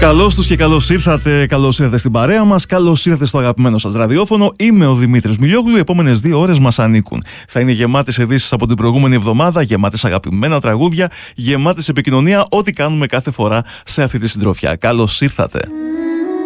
Καλώς τους και καλώς ήρθατε στην παρέα μας. Καλώς ήρθατε στο αγαπημένο σας ραδιόφωνο. Είμαι ο Δημήτρης Μιλιόγλου. Οι επόμενες 2 ώρες μας ανήκουν. Θα είναι γεμάτες ειδήσεις από την προηγούμενη εβδομάδα, γεμάτες αγαπημένα τραγούδια, γεμάτες επικοινωνία, ό,τι κάνουμε κάθε φορά σε αυτή τη συντροφιά. Καλώς ήρθατε.